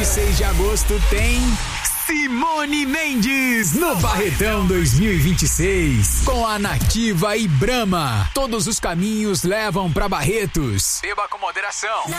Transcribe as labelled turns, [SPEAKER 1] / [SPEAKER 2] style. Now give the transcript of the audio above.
[SPEAKER 1] 26 de agosto tem Simone Mendes no Barretão 2026 com a Nativa e Brahma. Todos os caminhos levam pra Barretos. Beba com moderação.